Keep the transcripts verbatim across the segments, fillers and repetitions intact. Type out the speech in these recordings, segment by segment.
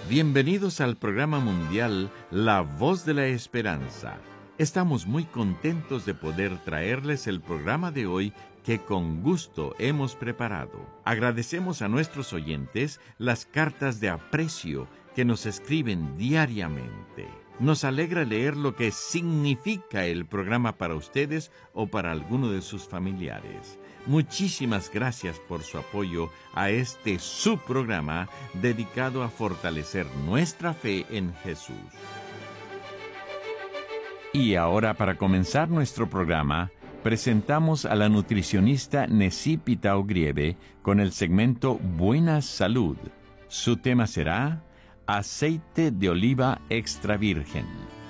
Bienvenidos al programa mundial La Voz de la Esperanza. Estamos muy contentos de poder traerles el programa de hoy que con gusto hemos preparado. Agradecemos a nuestros oyentes las cartas de aprecio que nos escriben diariamente. Nos alegra leer lo que significa el programa para ustedes o para alguno de sus familiares. Muchísimas gracias por su apoyo a este su programa dedicado a fortalecer nuestra fe en Jesús. Y ahora, para comenzar nuestro programa, presentamos a la nutricionista Nesí Pitao Grieve con el segmento Buena Salud. Su tema será aceite de oliva extra virgen.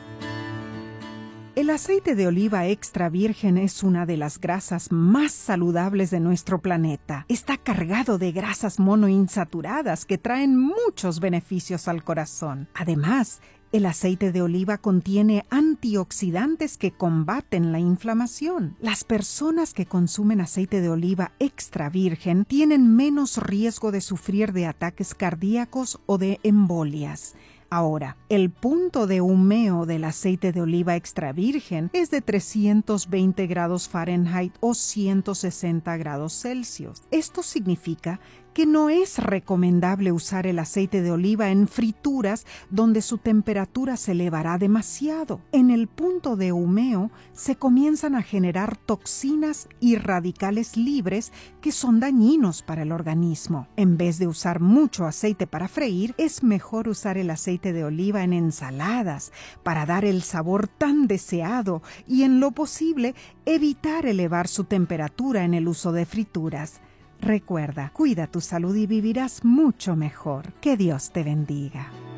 El aceite de oliva extra virgen es una de las grasas más saludables de nuestro planeta. Está cargado de grasas monoinsaturadas que traen muchos beneficios al corazón. Además, el aceite de oliva contiene antioxidantes que combaten la inflamación. Las personas que consumen aceite de oliva extra virgen tienen menos riesgo de sufrir de ataques cardíacos o de embolias. Ahora, el punto de humeo del aceite de oliva extra virgen es de trescientos veinte grados Fahrenheit o ciento sesenta grados Celsius. Esto significa que no es recomendable usar el aceite de oliva en frituras donde su temperatura se elevará demasiado. En el punto de humeo se comienzan a generar toxinas y radicales libres que son dañinos para el organismo. En vez de usar mucho aceite para freír, es mejor usar el aceite de oliva en ensaladas para dar el sabor tan deseado y, en lo posible, evitar elevar su temperatura en el uso de frituras. Recuerda, cuida tu salud y vivirás mucho mejor. Que Dios te bendiga.